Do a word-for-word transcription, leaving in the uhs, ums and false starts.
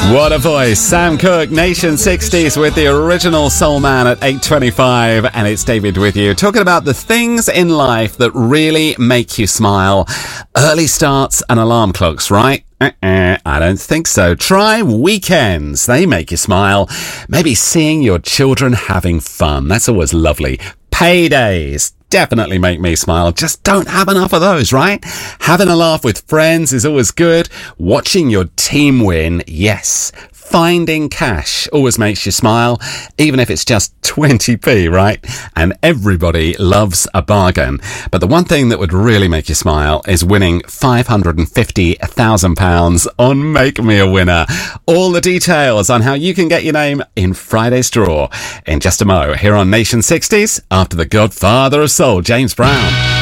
What a voice. Sam Cooke, Nation sixties with the original Soul Man at eight twenty-five, and it's David with you, talking about the things in life that really make you smile. Early starts and alarm clocks, right? Uh-uh, I don't think so. Try weekends. They make you smile. Maybe seeing your children having fun. That's always lovely. Paydays definitely make me smile. Just don't have enough of those, right? Having a laugh with friends is always good. Watching your team win, yes. Finding cash always makes you smile, even if it's just twenty p, right? And everybody loves a bargain. But the one thing that would really make you smile is winning five hundred fifty thousand pounds on Make Me a Winner. All the details on how you can get your name in Friday's draw in just a mo here on Nation sixties after the Godfather of Soul, James Brown.